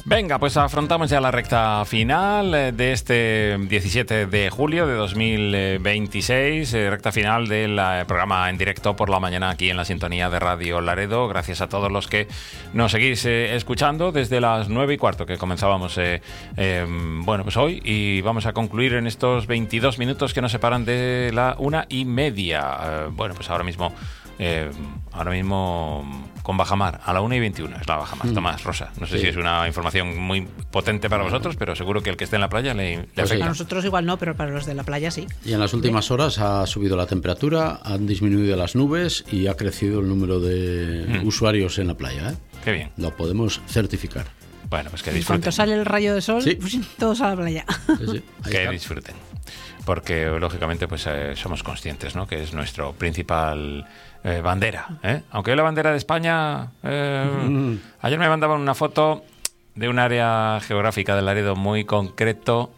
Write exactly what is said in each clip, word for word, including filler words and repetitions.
Venga, pues afrontamos ya la recta final de este diecisiete de julio de dos mil veintiséis, recta final del programa en directo por la mañana aquí en la sintonía de Radio Laredo. Gracias a todos los que nos seguís eh, escuchando desde las nueve y cuarto que comenzábamos eh, eh, bueno, pues hoy, y vamos a concluir en estos veintidós minutos que nos separan de la una y media. Eh, bueno, pues ahora mismo Eh, ahora mismo con bajamar a la una y veintiuno es la bajamar. Mm. Tomás, Rosa, no sé sí. si es una información muy potente para vosotros, pero seguro que el que esté en la playa le, le pues afecta. A nosotros igual no, pero para los de la playa sí. Y en las últimas horas ha subido la temperatura, han disminuido las nubes y ha crecido el número de mm. usuarios en la playa, ¿eh? Qué bien. Lo podemos certificar. Bueno, pues que disfruten. disfruten. En cuanto sale el rayo de sol, sí. pues, todos a la playa. Sí, sí. Que está. disfruten. Porque lógicamente pues eh, somos conscientes, ¿no?, que es nuestro principal eh, bandera, ¿eh? Aunque la bandera de España eh, mm. ayer me mandaban una foto de un área geográfica del Laredo muy concreto,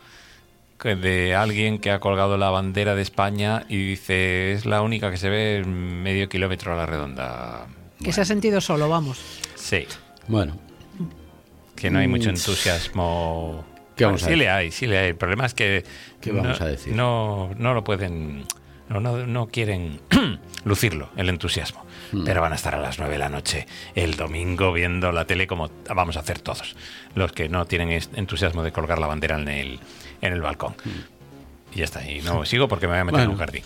de alguien que ha colgado la bandera de España y dice es la única que se ve medio kilómetro a la redonda. Que bueno. se ha sentido solo, vamos. Sí. Bueno. Que no hay mucho entusiasmo. ¿Qué vamos sí a decir? le hay, sí le hay. El problema es que ¿Qué vamos no, a decir? No, no lo pueden, no, no, no quieren lucirlo, el entusiasmo. Mm. Pero van a estar a las nueve de la noche el domingo viendo la tele como vamos a hacer todos, los que no tienen entusiasmo de colgar la bandera en el, en el balcón. Mm. Y ya está. Y no sigo porque me voy a meter bueno. en un jardín.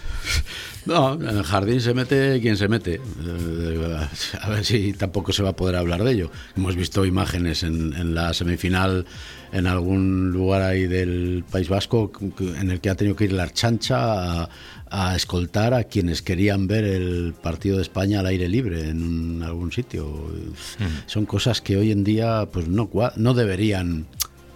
No, en el jardín se mete quien se mete. Eh, a ver si tampoco se va a poder hablar de ello. Hemos visto imágenes en, en la semifinal en algún lugar ahí del País Vasco en el que ha tenido que ir la Archancha a, a escoltar a quienes querían ver el partido de España al aire libre en un, algún sitio. Mm. Son cosas que hoy en día pues no, no deberían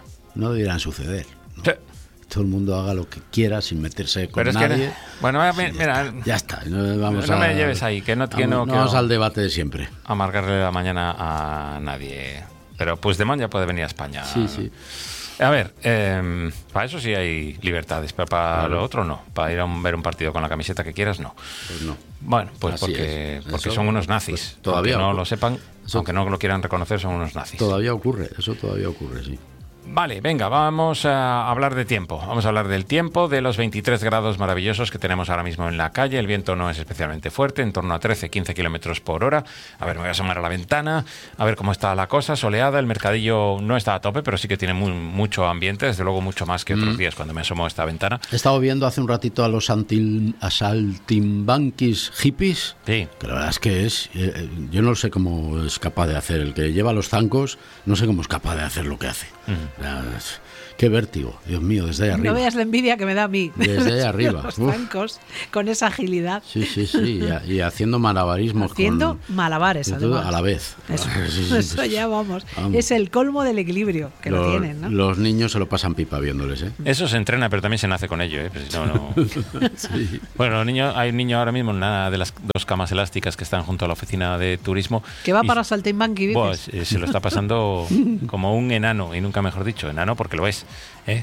no deberían suceder, ¿no? Sí. Todo el mundo haga lo que quiera sin meterse con Pero es nadie. Que, bueno, mira, ya, está, ya está. No, vamos no a, me lleves ahí, que no, que vamos, no, no vamos que no, al debate de siempre. Amargarle la mañana a nadie. Pero Puigdemont ya puede venir a España. Sí, sí. A ver, eh, para eso sí hay libertades, pero para claro. lo otro no. Para ir a un, ver un partido con la camiseta que quieras, no. Pues no. Bueno, pues Así porque, porque son unos nazis. Pues todavía aunque no ocurre. lo sepan, eso, aunque no lo quieran reconocer, son unos nazis. Todavía ocurre, eso todavía ocurre, sí. Vale, venga, vamos a hablar de tiempo. Vamos a hablar del tiempo, de los veintitrés grados maravillosos que tenemos ahora mismo en la calle. El viento no es especialmente fuerte, en torno a trece, quince kilómetros por hora. A ver, me voy a asomar a la ventana, a ver cómo está la cosa, soleada. El mercadillo no está a tope, pero sí que tiene muy, mucho ambiente, desde luego mucho más que otros mm. días cuando me asomo a esta ventana. He estado viendo hace un ratito a los antil, a saltimbanquis hippies, sí. que la verdad es que es... Eh, yo no sé cómo es capaz de hacer. El que lleva los zancos, no sé cómo es capaz de hacer lo que hace. Mm. Qué vértigo, Dios mío, desde ahí arriba. No veas la envidia que me da a mí. Desde ahí arriba. Los zancos, con esa agilidad. Sí, sí, sí, y, y haciendo malabarismos. Haciendo con, malabares, además. A la vez. Eso, sí, sí, eso sí, ya vamos. vamos. Es el colmo del equilibrio que los, lo tienen, ¿no? Los niños se lo pasan pipa viéndoles, ¿eh? Eso se entrena, pero también se nace con ello, ¿eh? Pues no, no. Sí. Bueno, los niños, hay un niño ahora mismo en una de las dos camas elásticas que están junto a la oficina de turismo. Que va y, para Saltimbanqui, dices. Pues eh, se lo está pasando como un enano, y nunca mejor dicho, enano porque lo es, ¿eh?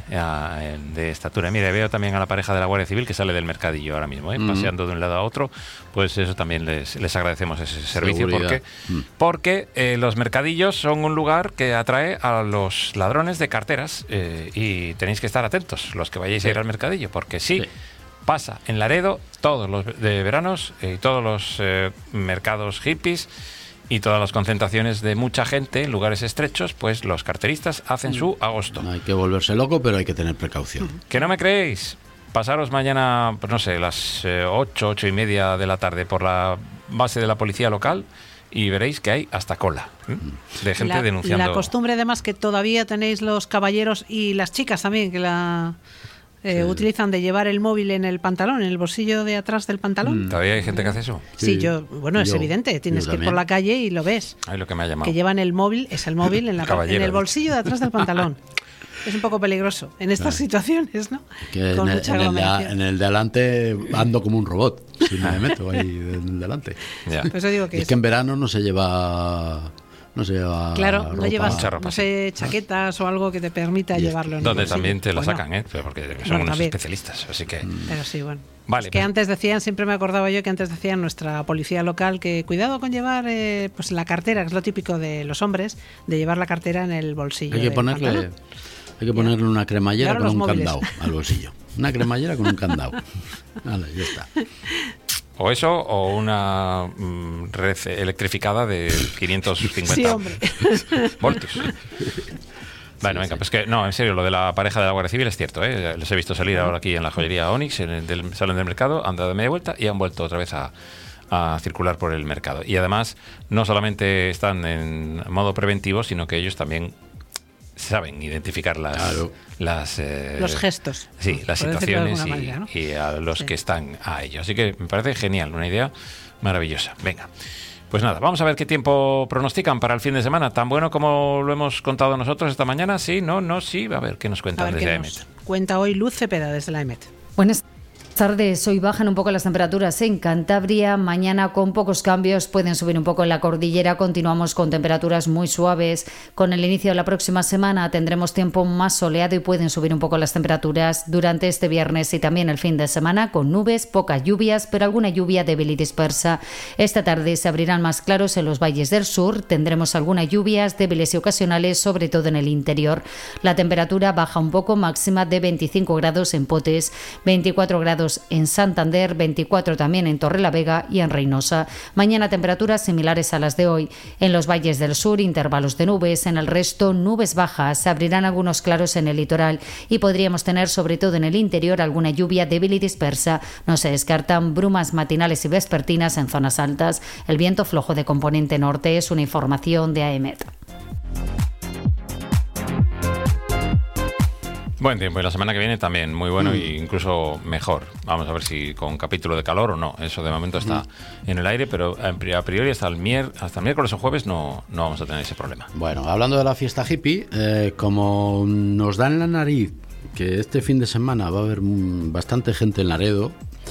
De estatura. Mira, veo también a la pareja de la Guardia Civil que sale del mercadillo ahora mismo, ¿eh? Mm. paseando de un lado a otro. Pues eso también les, les agradecemos ese servicio. Seguridad. porque, mm. porque eh, los mercadillos son un lugar que atrae a los ladrones de carteras, eh, y tenéis que estar atentos los que vayáis sí. a ir al mercadillo, porque sí, sí. pasa en Laredo todos los de veranos y eh, todos los eh, mercados hippies y todas las concentraciones de mucha gente en lugares estrechos, pues los carteristas hacen su agosto. No hay que volverse loco, pero hay que tener precaución. ¿Que no me creéis? Pasaros mañana, pues no sé, las eh, ocho, ocho y media de la tarde por la base de la policía local y veréis que hay hasta cola, ¿eh? de gente la, denunciando. La costumbre además que todavía tenéis los caballeros y las chicas también, que la... Eh, sí. utilizan de llevar el móvil en el pantalón, en el bolsillo de atrás del pantalón. ¿Todavía hay gente que hace eso? Sí, sí yo, bueno, es yo, evidente, tienes que ir por la calle y lo ves. Ay, lo que me ha llamado. Que llevan el móvil, es el móvil en, la, en el bolsillo de atrás del pantalón. Es un poco peligroso en estas claro. situaciones, ¿no? Que Con en, mucha el, en, el de, en el de adelante ando como un robot, si me meto ahí en delante. Ya. Por eso digo que es, es que en verano no se lleva no se lleva Claro, ropa. no llevas, Mucha ropa, no sé, chaquetas o algo que te permita Y llevarlo en el Donde bolsillo. también te la Bueno, sacan, ¿eh? Porque son Bueno, unos también. especialistas, así que... Pero sí, bueno. Vale, es que pues- antes decían, siempre me acordaba yo que antes decían nuestra policía local que cuidado con llevar eh, pues la cartera, que es lo típico de los hombres, de llevar la cartera en el bolsillo. Hay que del ponerle, pantalón. hay que ponerle una cremallera ahora con los un móviles. candado al bolsillo. Una cremallera con un candado. Vale, ya está. O eso, o una mm, red electrificada de quinientos cincuenta Sí, hombre. voltios. Bueno, venga, pues que no, en serio, lo de la pareja de la Guardia Civil es cierto, ¿eh? Les he visto salir ahora aquí en la joyería Onyx, en el del, salen del mercado, han dado media vuelta y han vuelto otra vez a, a circular por el mercado. Y además, no solamente están en modo preventivo, sino que ellos también saben identificar las, Claro. las eh, Los gestos. sí, las por decirlo de situaciones alguna y, manera, ¿no? y a los Sí. que están a ello. Así que me parece genial, una idea maravillosa. Venga. Pues nada, vamos a ver qué tiempo pronostican para el fin de semana. ¿Tan bueno como lo hemos contado nosotros esta mañana? Sí, no, no, sí. A ver qué nos A cuentan ver desde qué A E M E nos T. cuenta hoy Luz Cepeda desde la E M E T. Buenas tardes. Hoy bajan un poco las temperaturas en Cantabria. Mañana con pocos cambios pueden subir un poco en la cordillera. Continuamos con temperaturas muy suaves. Con el inicio de la próxima semana tendremos tiempo más soleado y pueden subir un poco las temperaturas durante este viernes y también el fin de semana con nubes, pocas lluvias, pero alguna lluvia débil y dispersa. Esta tarde se abrirán más claros en los valles del sur. Tendremos algunas lluvias débiles y ocasionales, sobre todo en el interior. La temperatura baja un poco, máxima de veinticinco grados en Potes, veinticuatro grados en Santander, veinticuatro también en Torrelavega y en Reynosa. Mañana temperaturas similares a las de hoy. En los valles del sur, intervalos de nubes, en el resto nubes bajas. Se abrirán algunos claros en el litoral y podríamos tener, sobre todo en el interior, alguna lluvia débil y dispersa. No se descartan brumas matinales y vespertinas en zonas altas. El viento flojo de componente norte es una información de A E M E T. Buen tiempo y la semana que viene también muy bueno mm. e incluso mejor. Vamos a ver si con capítulo de calor o no. Eso de momento está mm. en el aire, pero a priori hasta el, mier hasta el miércoles o jueves no, no vamos a tener ese problema. Bueno, hablando de la fiesta hippie, eh, como nos da en la nariz que este fin de semana va a haber bastante gente en Laredo,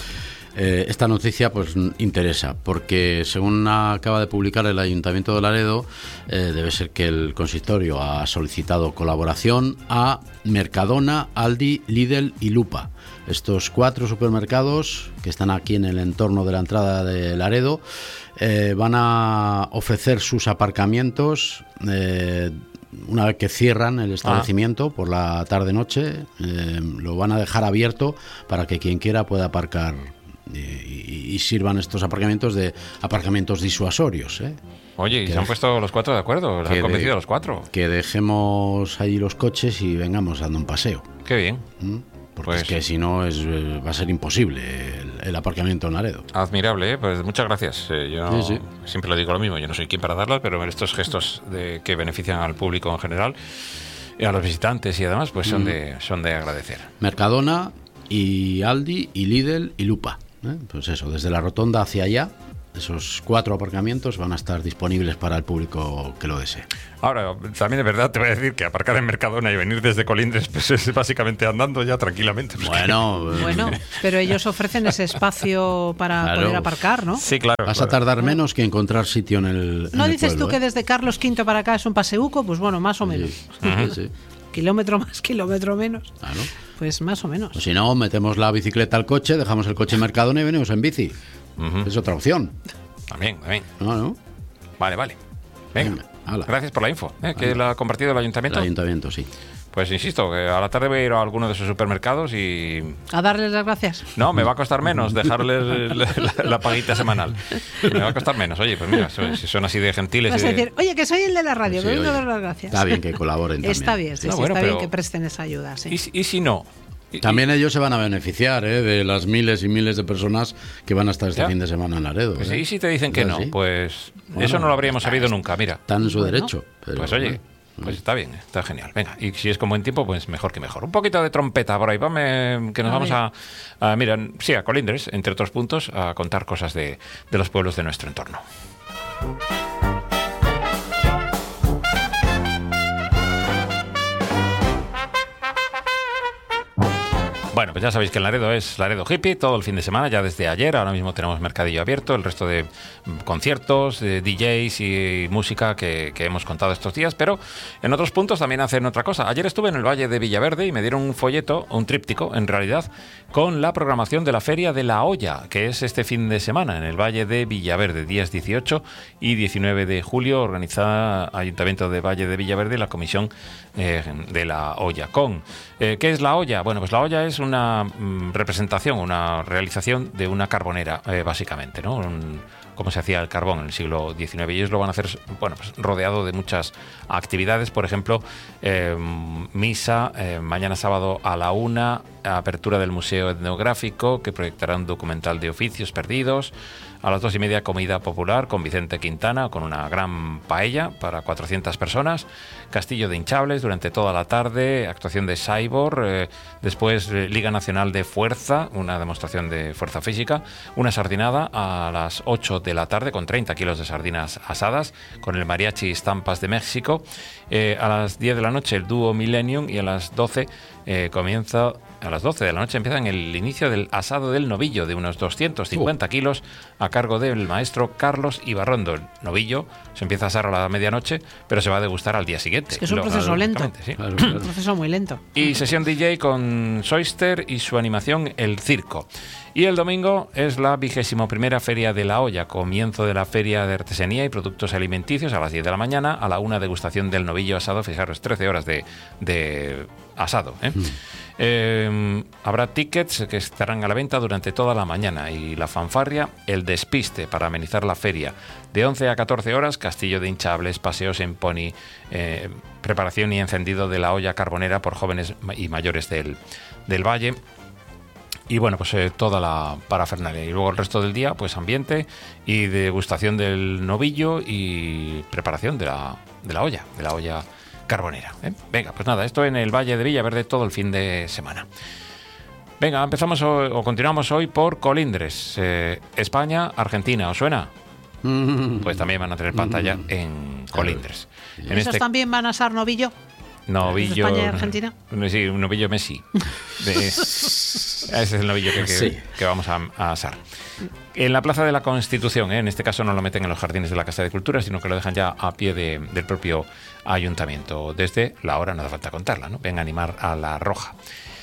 Eh, esta noticia pues interesa porque según acaba de publicar el Ayuntamiento de Laredo, eh, debe ser que el consistorio ha solicitado colaboración a Mercadona, Aldi, Lidl y Lupa. Estos cuatro supermercados que están aquí en el entorno de la entrada de Laredo eh, van a ofrecer sus aparcamientos eh, una vez que cierran el establecimiento ah. por la tarde-noche. Eh, lo van a dejar abierto para que quien quiera pueda aparcar Y, y, y sirvan estos aparcamientos de aparcamientos disuasorios, ¿eh? Oye, ¿y que se han puesto los cuatro de acuerdo? ¿Les han convencido a los cuatro? Que dejemos ahí los coches y vengamos dando un paseo. Qué bien. ¿Mm? Porque pues, es que si no es, va a ser imposible el, el aparcamiento en Laredo. Admirable, ¿eh? Pues muchas gracias. Eh, yo sí, sí. siempre lo digo lo mismo, yo no soy quien para darlas, pero estos gestos de, que benefician al público en general, y a los visitantes y además, pues son, mm. de, son de agradecer. Mercadona y Aldi y Lidl y Lupa. ¿Eh? Pues eso, desde la rotonda hacia allá, esos cuatro aparcamientos van a estar disponibles para el público que lo desee. Ahora, también es verdad, te voy a decir que aparcar en Mercadona y venir desde Colindres pues es básicamente andando ya tranquilamente. Bueno, bueno, pero ellos ofrecen ese espacio para claro. poder aparcar, ¿no? Sí, claro. Vas claro. a tardar menos que encontrar sitio en el ¿No en dices el pueblo, tú que ¿eh? desde Carlos quinto para acá es un paseuco? Pues bueno, más o menos. Sí, uh-huh. sí. Kilómetro más, kilómetro menos. Claro. Pues más o menos. O si no, metemos la bicicleta al coche, dejamos el coche en Mercadona y venimos en bici. Uh-huh. Es otra opción. También, también. No, no. Vale, vale. Venga. Venga Gracias por la info, ¿eh? que la ha compartido el ayuntamiento. El ayuntamiento, sí. Pues insisto, que a la tarde voy a ir a alguno de esos supermercados y... ¿A darles las gracias? No, me va a costar menos dejarles la, la, la paguita semanal. Me va a costar menos. Oye, pues mira, si son así de gentiles... Vas y a de... decir, oye, que soy el de la radio, sí, que vengo oye, a dar las gracias. Está bien que colaboren también. Está bien, sí, no, sí, bueno, está pero... bien que presten esa ayuda, sí. ¿Y, y si no? ¿Y, también y... ellos se van a beneficiar ¿eh? de las miles y miles de personas que van a estar este ¿Ya? fin de semana en Laredo. Pues ¿eh? ¿Y si te dicen que no? ¿Sí? Pues bueno, eso no lo habríamos está, sabido nunca, mira. Están en su bueno, derecho. Pero, pues oye... Bueno. Pues está bien, está genial. Venga, y si es con buen tiempo, pues mejor que mejor. Un poquito de trompeta por ahí, vame, que nos a vamos a, a, mira, sí, a Colindres, entre otros puntos, a contar cosas de, de los pueblos de nuestro entorno. Bueno, pues ya sabéis que en Laredo es Laredo Hippie todo el fin de semana, ya desde ayer. Ahora mismo tenemos mercadillo abierto, el resto de conciertos, de D Js y música que, que hemos contado estos días, pero en otros puntos también hacen otra cosa. Ayer estuve en el Valle de Villaverde y me dieron un folleto, un tríptico en realidad, con la programación de la Feria de la Olla, que es este fin de semana en el Valle de Villaverde, días dieciocho y diecinueve de julio, organizada Ayuntamiento de Valle de Villaverde y la Comisión eh, de la Olla. Con, eh, ¿qué es la olla? Bueno, pues la olla es una mm, representación, una realización de una carbonera, eh, básicamente, ¿no? Un, cómo se hacía el carbón en el siglo diecinueve, y ellos lo van a hacer, bueno, pues rodeado de muchas actividades, por ejemplo, eh, misa, eh, mañana sábado a la una, apertura del Museo Etnográfico, que proyectará un documental de oficios perdidos. A las dos y media, comida popular con Vicente Quintana, con una gran paella para cuatrocientas personas. Castillo de hinchables durante toda la tarde, actuación de Cyborg, eh, después eh, Liga Nacional de Fuerza, una demostración de fuerza física, una sardinada a las ocho de la tarde con treinta kilos de sardinas asadas, con el Mariachi Estampas de México. Eh, a las diez de la noche el dúo Millennium, y a las doce eh, comienza... A las doce de la noche empiezan el inicio del asado del novillo de unos doscientos cincuenta kilos a cargo del maestro Carlos Ibarrondo. El novillo se empieza a asar a la medianoche, pero se va a degustar al día siguiente. Es que es un proceso lento. Sí. Claro, claro. Un proceso muy lento. Y sesión D J con Soister y su animación El Circo. Y el domingo es la vigésimo primera Feria de la Olla, comienzo de la Feria de Artesanía y Productos Alimenticios a las diez de la mañana, a la una degustación del novillo asado, fijaros, trece horas de, de asado, ¿eh? Mm. Eh, habrá tickets que estarán a la venta durante toda la mañana, y la fanfarria El Despiste para amenizar la feria. De once a catorce horas, castillo de hinchables, paseos en pony, eh, preparación y encendido de la olla carbonera por jóvenes y mayores del, del valle. Y bueno, pues eh, toda la parafernalia. Y luego el resto del día, pues ambiente y degustación del novillo y preparación de la, de la olla, de la olla carbonera, ¿eh? Venga, pues nada, esto en el Valle de Villaverde todo el fin de semana. Venga, empezamos o, o continuamos hoy por Colindres, eh, España, Argentina, ¿os suena? Pues también van a tener pantalla en Colindres. En ¿Esos este... también van a asar novillo? Novillo. ¿España y Argentina? Sí, un novillo Messi. De, ese es el novillo que, que, sí. que vamos a, a asar. En la Plaza de la Constitución, ¿eh? En este caso no lo meten en los jardines de la Casa de Cultura, sino que lo dejan ya a pie de, del propio ayuntamiento. Desde la hora no hace falta contarla, ¿no? Ven a animar a la Roja.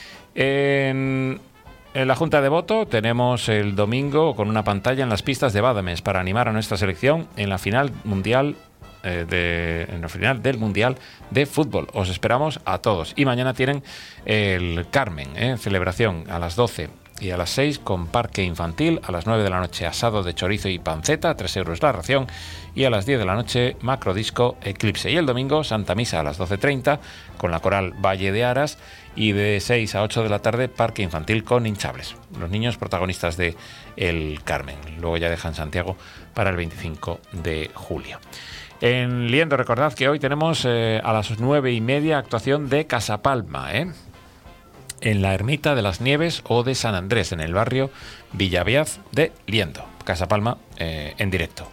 En, en la Junta de Voto tenemos el domingo con una pantalla en las pistas de Badames para animar a nuestra selección en la final mundial. Eh, de, en la final del Mundial de Fútbol. Os esperamos a todos. Y mañana tienen el Carmen, eh, celebración a las doce y a las seis con parque infantil, a las nueve de la noche asado de chorizo y panceta, tres euros la ración, y a las diez de la noche macrodisco Eclipse. Y el domingo Santa Misa a las doce treinta con la coral Valle de Aras, y de seis a ocho de la tarde parque infantil con hinchables. Los niños protagonistas de el Carmen. Luego ya dejan Santiago para el veinticinco de julio. En Liendo, recordad que hoy tenemos eh, a las nueve y media actuación de Casapalma, ¿eh? en la Ermita de las Nieves o de San Andrés, en el barrio Villaviaz de Liendo. Casapalma eh, en directo.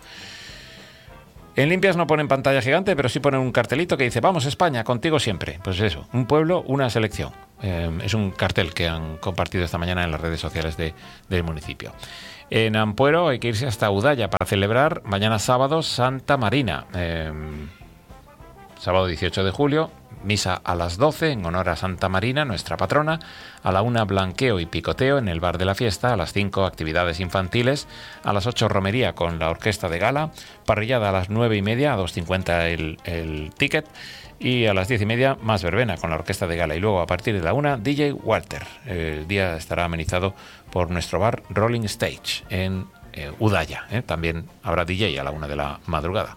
En Limpias no ponen pantalla gigante, pero sí ponen un cartelito que dice: vamos España, contigo siempre. Pues eso, un pueblo, una selección. Eh, es un cartel que han compartido esta mañana en las redes sociales de, del municipio. En Ampuero hay que irse hasta Udaya para celebrar mañana sábado Santa Marina. Eh, sábado dieciocho de julio, misa a las doce en honor a Santa Marina, nuestra patrona. A la una blanqueo y picoteo en el bar de la fiesta. A las cinco actividades infantiles. A las ocho romería con la orquesta de gala. Parrillada a las nueve y media, a dos cincuenta el, el ticket. Y a las diez y media más verbena con la orquesta de gala. Y luego a partir de la una D J Walter. El día estará amenizado por nuestro bar Rolling Stage en eh, Udaya. ¿eh? También habrá D J a la una de la madrugada.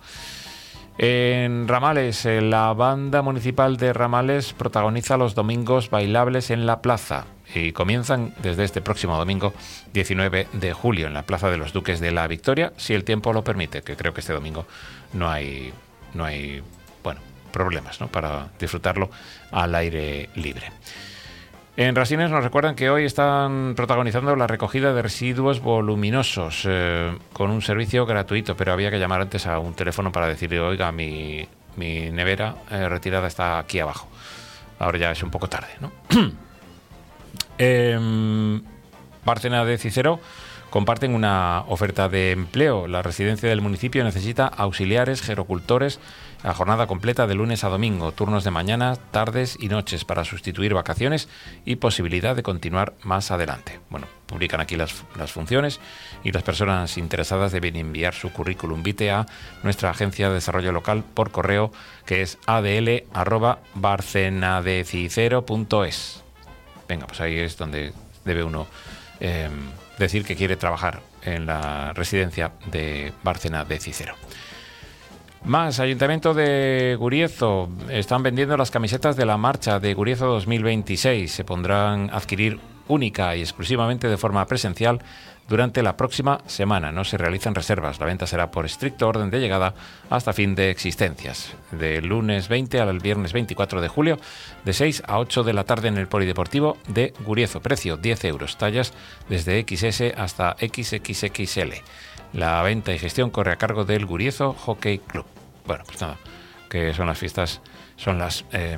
En Ramales, la banda municipal de Ramales protagoniza los domingos bailables en la plaza. Y comienzan desde este próximo domingo diecinueve de julio en la Plaza de los Duques de la Victoria, si el tiempo lo permite, que creo que este domingo no hay, no hay bueno, problemas, ¿no? para disfrutarlo al aire libre. En Rasines nos recuerdan que hoy están protagonizando la recogida de residuos voluminosos eh, con un servicio gratuito, pero había que llamar antes a un teléfono para decirle: oiga, mi, mi nevera eh, retirada está aquí abajo. Ahora ya es un poco tarde, ¿no? Eh, Bárcena de Cícero comparten una oferta de empleo. La residencia del municipio necesita auxiliares, gerocultores a jornada completa de lunes a domingo, turnos de mañana, tardes y noches para sustituir vacaciones y posibilidad de continuar más adelante. Bueno, publican aquí las, las funciones y las personas interesadas deben enviar su currículum vitae a nuestra agencia de desarrollo local por correo, que es a d l arroba barcenadecicero punto es. Venga, pues ahí es donde debe uno eh, decir que quiere trabajar en la residencia de Bárcena de Cícero. Más, Ayuntamiento de Guriezo. Están vendiendo las camisetas de la marcha de Guriezo dos mil veintiséis. Se pondrán a adquirir única y exclusivamente de forma presencial durante la próxima semana. No se realizan reservas. La venta será por estricto orden de llegada hasta fin de existencias. Del lunes veinte al viernes veinticuatro de julio, de seis a ocho de la tarde en el Polideportivo de Guriezo. Precio diez euros. Tallas desde equis ese hasta equis equis equis ele. La venta y gestión corre a cargo del Guriezo Hockey Club. Bueno, pues nada, que son las fiestas, son las eh,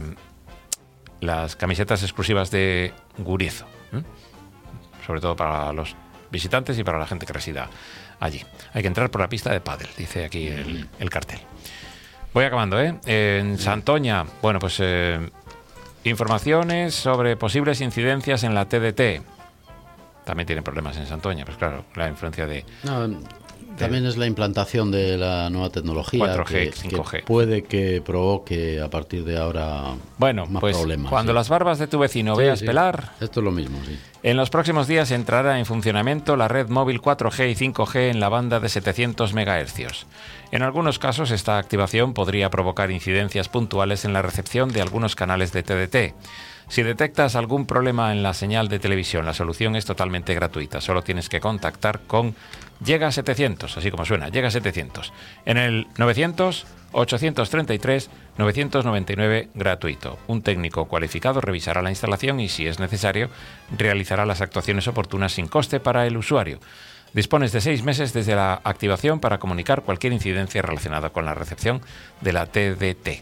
las camisetas exclusivas de Guriezo, ¿eh? Sobre todo para los visitantes y para la gente que resida allí. Hay que entrar por la pista de pádel, dice aquí el, el cartel. Voy acabando, ¿eh? En Santoña, bueno, pues eh, informaciones sobre posibles incidencias en la T D T. También tienen problemas en Santoña, pues claro, la influencia de... No, también es la implantación de la nueva tecnología cuatro G, que, cinco G. que puede que provoque a partir de ahora bueno, más pues problemas. Cuando sí. las barbas de tu vecino Sí, veas sí. pelar... Esto es lo mismo, sí. En los próximos días entrará en funcionamiento la red móvil cuatro G y cinco G en la banda de setecientos megahercios. En algunos casos esta activación podría provocar incidencias puntuales en la recepción de algunos canales de T D T. Si detectas algún problema en la señal de televisión, la solución es totalmente gratuita. Solo tienes que contactar con Llega setecientos, así como suena, Llega setecientos, en el novecientos, ochocientos treinta y tres, novecientos noventa y nueve gratuito. Un técnico cualificado revisará la instalación y, si es necesario, realizará las actuaciones oportunas sin coste para el usuario. Dispones de seis meses desde la activación para comunicar cualquier incidencia relacionada con la recepción de la T D T.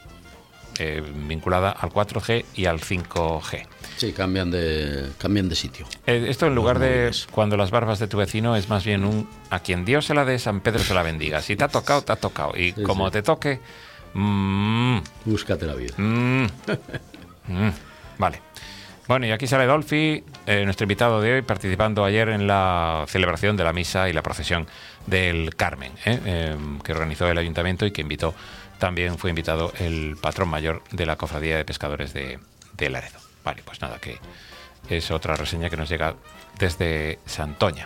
Eh, vinculada al cuatro G y al cinco G. Sí, cambian de cambian de sitio. Eh, esto en lugar Los de móviles. cuando las barbas de tu vecino es más bien un a quien Dios se la dé, San Pedro se la bendiga. Si te ha tocado, te ha tocado. Y Sí, como sí. te toque... Mmm, Búscate la vida. mm, mm, vale. Bueno, y aquí sale Dolphy, eh, nuestro invitado de hoy, participando ayer en la celebración de la misa y la procesión del Carmen, ¿eh? Eh, que organizó el ayuntamiento y que invitó, también fue invitado el patrón mayor de la Cofradía de Pescadores de, de Laredo. Vale, pues nada, que es otra reseña que nos llega desde Santoña.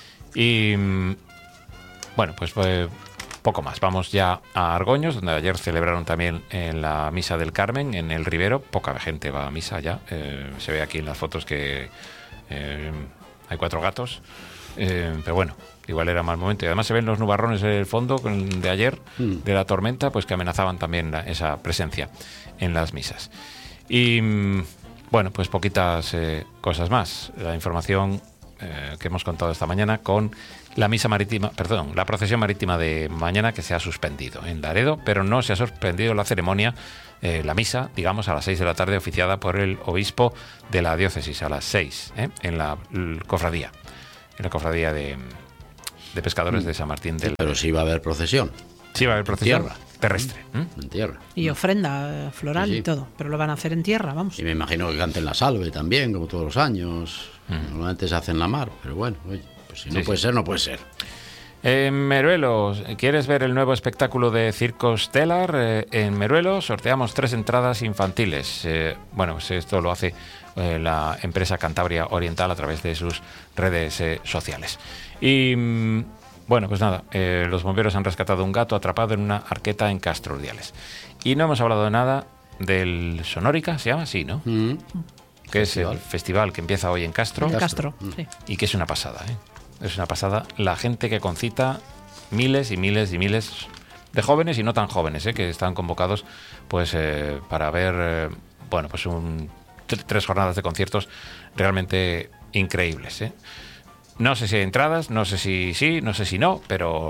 Y mm, bueno, pues eh, poco más. Vamos ya a Argoños, donde ayer celebraron también en la misa del Carmen, en el Ribero. Poca gente va a misa ya. Eh, se ve aquí en las fotos que eh, hay cuatro gatos. Eh, pero bueno, igual era mal momento. Y además se ven los nubarrones en el fondo con- de ayer, Mm. de la tormenta, pues que amenazaban también la- esa presencia en las misas. Y mm, bueno, pues poquitas eh, cosas más. La información eh, que hemos contado esta mañana con la misa marítima, perdón, la procesión marítima de mañana, que se ha suspendido en Laredo, pero no se ha suspendido la ceremonia, eh, la misa, digamos, a las seis de la tarde, oficiada por el obispo de la diócesis, a las seis, ¿eh? en la l- cofradía, en la cofradía de, de pescadores de San Martín del... Pero sí va a haber procesión Sí, va a haber procesión tierra. terrestre. ¿eh? en tierra. Y ofrenda eh, floral Sí, sí. y todo. Pero lo van a hacer en tierra, vamos. Y me imagino que canten la salve también, como todos los años. Normalmente se hace en la mar, pero bueno, oye, pues si no Sí, puede sí. ser, no puede ser. En Meruelo, ¿quieres ver el nuevo espectáculo de Circo Stellar? Eh, en Meruelo sorteamos tres entradas infantiles. Eh, bueno, pues esto lo hace eh, la empresa Cantabria Oriental a través de sus redes eh, sociales. Y mm, bueno, pues nada, eh, los bomberos han rescatado un gato atrapado en una arqueta en Castro Urdiales. Y no hemos hablado de nada del Sonórica, ¿se llama? Sí, ¿no? Mm. Que Festival. es el festival que empieza hoy en Castro. En Castro. Castro, sí. Y que es una pasada, ¿eh? Es una pasada la gente que concita, miles y miles y miles de jóvenes y no tan jóvenes, ¿eh? Que están convocados pues eh, para ver, eh, bueno, pues un, tr- tres jornadas de conciertos realmente increíbles, ¿eh? No sé si hay entradas, no sé si sí, no sé si no, pero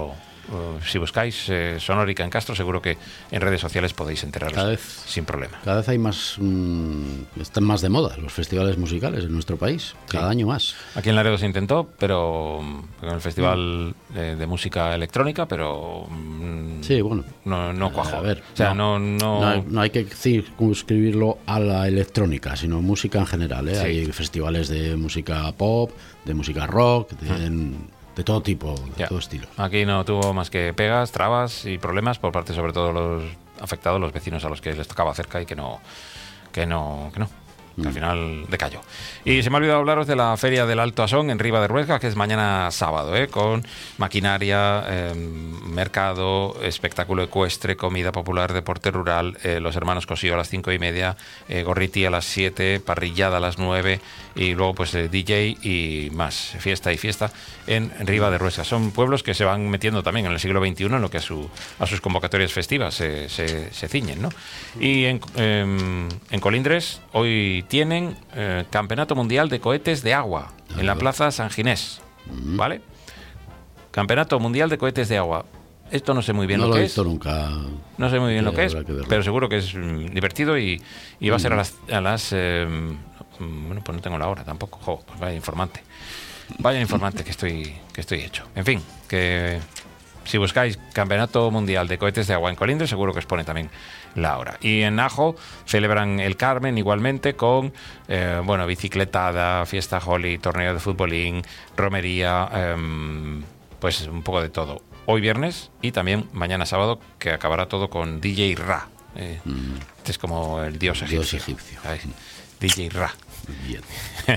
uh, si buscáis eh, Sonórica en Castro, seguro que en redes sociales podéis enteraros cada vez, sin problema. Cada vez hay más, mmm, están más de moda los festivales musicales en nuestro país, cada sí. año más. Aquí en Laredo se intentó, pero en el Festival mm. de, de Música Electrónica, pero mmm, sí, bueno, no, no cuajó. A ver, o sea, no, no, no... no, hay, no hay que circunscribirlo a la electrónica, sino música en general, ¿eh? Sí. Hay festivales de música pop, de música rock, de... Mm. En, de todo tipo, de ya. todo estilo. Aquí no tuvo más que pegas, trabas y problemas por parte sobre todo los afectados, los vecinos a los que les tocaba cerca y que no, que no, que no. Que al final decayó. Y se me ha olvidado hablaros de la Feria del Alto Asón en Riva de Ruesga, que es mañana sábado, ¿eh? Con maquinaria, eh, mercado, espectáculo ecuestre, comida popular, deporte rural, eh, los hermanos Cosío a las cinco y media, eh, Gorriti a las siete, parrillada a las nueve y luego pues eh, D J y más, fiesta y fiesta en Riva de Ruesga. Son pueblos que se van metiendo también en el siglo veintiuno en lo que a, su, a sus convocatorias festivas se, se, se ciñen, ¿no? Y en, eh, en Colindres hoy tienen eh, Campeonato Mundial de Cohetes de Agua en la Plaza San Ginés, ¿vale? Campeonato Mundial de Cohetes de Agua. Esto no sé muy bien no lo, lo que he visto es. Nunca. No sé muy bien que lo que es, que pero seguro que es mm, divertido y, y va a ser a las... A las eh, bueno, pues no tengo la hora tampoco. Jo, pues vaya informante. Vaya informante que estoy, que estoy hecho. En fin, que si buscáis Campeonato Mundial de Cohetes de Agua en Colindres, seguro que os pone también la hora. Y en Ajo celebran el Carmen igualmente con eh, bueno, bicicletada, fiesta Holly, torneo de futbolín, romería, eh, pues un poco de todo. Hoy viernes y también mañana sábado, que acabará todo con D J Ra. Eh, mm. Este es como el dios egipcio. Dios egipcio. D J Ra. Muy bien.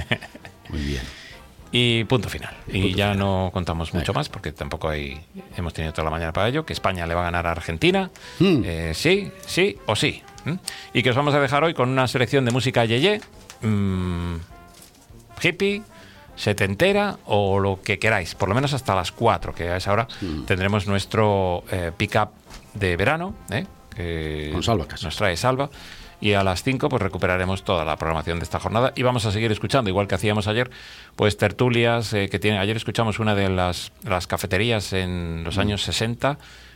Muy bien. Y punto final. Y, punto ya final. No contamos mucho más porque tampoco hay hemos tenido toda la mañana para ello. Que España le va a ganar a Argentina. Mm. Eh, sí, sí o sí. ¿Mm? Y que os vamos a dejar hoy con una selección de música yeye, mmm, hippie, setentera o lo que queráis. Por lo menos hasta las cuatro, que a esa hora mm. tendremos nuestro eh, pick-up de verano, ¿eh? Que con Salva Casa. Nos trae Salva. Y a las cinco pues recuperaremos toda la programación de esta jornada y vamos a seguir escuchando, igual que hacíamos ayer, pues tertulias eh, que tiene. Ayer escuchamos una de las, las cafeterías en los mm. años sesenta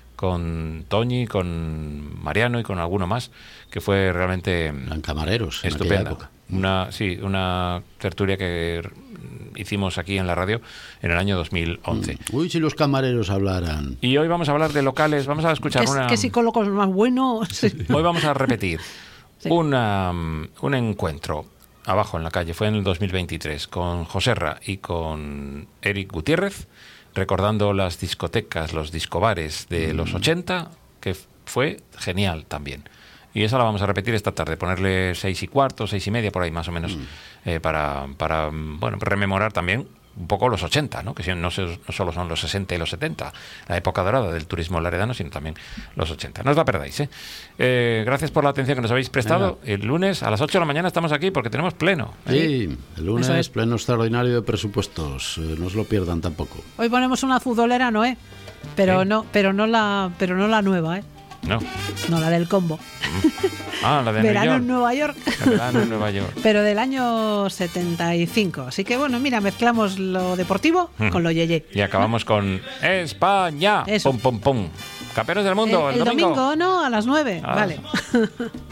con Toñi, con Mariano y con alguno más, que fue realmente eran camareros estupenda. En aquella época. Una, sí, una tertulia que hicimos aquí en la radio en el año dos mil once. Mm. Uy, si los camareros hablaran. Y hoy vamos a hablar de locales, vamos a escuchar ¿Qué, una... ¿Qué psicólogos más buenos? Hoy vamos a repetir. Sí. Una, un encuentro abajo en la calle, fue en el dos mil veintitrés, con Joserra y con Eric Gutiérrez, recordando las discotecas, los discobares de mm. los ochenta, que fue genial también. Y esa la vamos a repetir esta tarde, ponerle seis y cuarto, seis y media, por ahí más o menos, mm. eh, para, para bueno, rememorar también un poco los ochenta, ¿no? Que no, se, no solo son los sesenta y los setenta, la época dorada del turismo laredano, sino también los ochenta. No os la perdáis, ¿eh? Eh, gracias por la atención que nos habéis prestado. Venga. El lunes a las ocho de la mañana estamos aquí porque tenemos pleno. ¿eh? Sí, el lunes es. Pleno extraordinario de presupuestos. Eh, no os lo pierdan tampoco. Hoy ponemos una futbolera, ¿no? ¿Eh? Pero ¿Sí? no, pero no la, pero no la nueva, ¿eh? No. No, la del combo. Ah, la de Verano en Nueva York. Verano en Nueva York. Pero del año setenta y cinco. Así que bueno, mira, mezclamos lo deportivo mm. con lo yeye. Y acabamos con España. Eso. Pum, pum, pum. Campeones del mundo el, el, el domingo. domingo, ¿no? A las nueve. Ah. Vale.